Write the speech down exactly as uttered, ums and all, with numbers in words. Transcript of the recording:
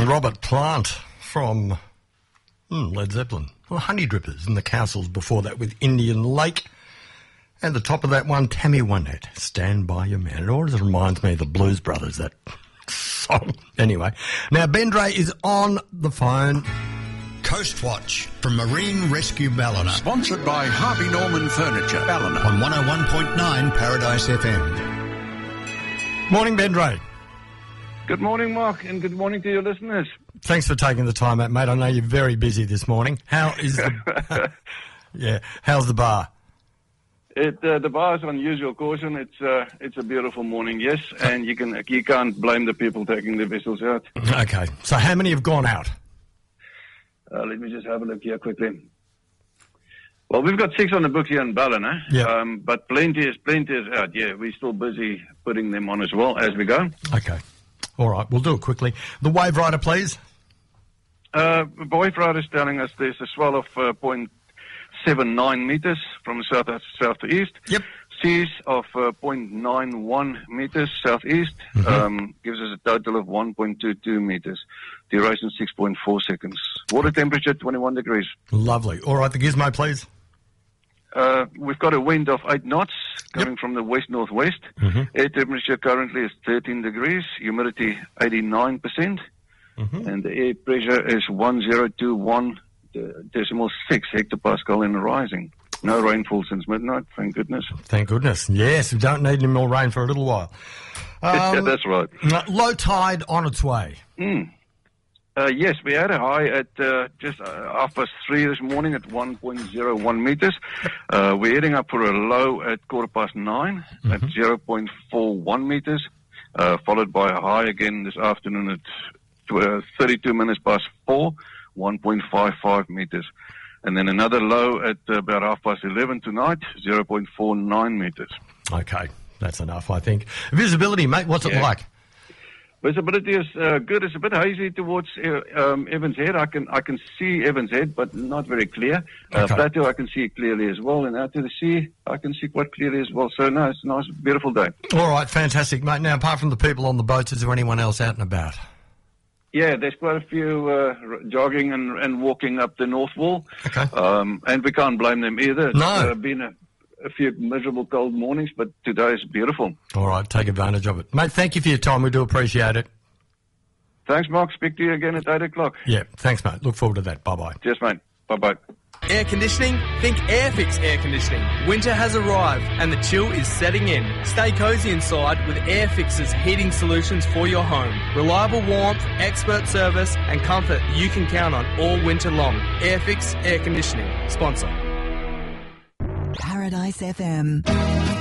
Robert Plant from hmm, Led Zeppelin. Well, Honey Drippers and the Castles before that with Indian Lake. And the top of that one, Tammy Wynette, Stand By Your Man. It always reminds me of the Blues Brothers, that song. Anyway, now Ben Dray is on the phone. Coast Watch from Marine Rescue Ballina. Sponsored by Harvey Norman Furniture, Ballina. On one oh one point nine Paradise F M. Morning, Ben Dray. Good morning, Mark, and good morning to your listeners. Thanks for taking the time out, mate. I know you're very busy this morning. How is the... yeah, how's the bar? It, uh, the bar is unusual caution. It's uh, it's a beautiful morning, yes, and you can you can't blame the people taking the vessels out. Okay, so how many have gone out? Uh, let me just have a look here quickly. Well, we've got six on the books here in Ballina, Yeah. um, but plenty is plenty is out. Yeah, we're still busy putting them on as well as we go. Okay, all right, we'll do it quickly. The Wave Rider, please. Uh, Wave Rider is telling us there's a swell of uh, point seven nine meters from south to south to east. Yep. Seas of uh, point nine one meters southeast, Mm-hmm. um, gives us a total of one point two two meters. Duration six point four seconds. Water temperature twenty-one degrees. Lovely. All right, the Gizmo, please. Uh, we've got a wind of eight knots coming Yep. from the west-northwest. Mm-hmm. Air temperature currently is thirteen degrees. Humidity eighty-nine percent. Mm-hmm. And the air pressure is one thousand twenty-one decimal six hectopascal and rising. No rainfall since midnight, thank goodness. Thank goodness. Yes, we don't need any more rain for a little while. Um, That's right. Low tide on its way. Mm. Uh, yes, we had a high at uh, just uh, half past three this morning at one point zero one meters. Uh, we're heading up for a low at quarter past nine Mm-hmm. at zero point four one meters, uh, followed by a high again this afternoon at tw- uh, thirty-two minutes past four, one point five five meters. And then another low at uh, about half past eleven tonight, zero point four nine meters. Okay, that's enough, I think. Visibility, mate, what's it Yeah. like? Visibility is uh, good. It's a bit hazy towards uh, um, Evans Head. I can I can see Evans Head, but not very clear. Uh, Okay. Plateau I can see clearly as well, and out to the sea I can see quite clearly as well. So no, it's a nice, beautiful day. All right, fantastic, mate. Now, apart from the people on the boats, is there anyone else out and about? Yeah, there's quite a few uh, r- jogging and, and walking up the North Wall, Okay. um, and we can't blame them either. It's No. uh, been a, a few miserable cold mornings, but today is beautiful. All right, take advantage of it. Mate, thank you for your time. We do appreciate it. Thanks, Mark. Speak to you again at eight o'clock. Yeah, thanks, mate. Look forward to that. Bye-bye. Cheers, mate. Bye-bye. Air conditioning? Think Airfix Air Conditioning. Winter has arrived and the chill is setting in. Stay cozy inside with Airfix's heating solutions for your home. Reliable warmth, expert service and comfort you can count on all winter long. Airfix Air Conditioning. Sponsor. Paradise F M.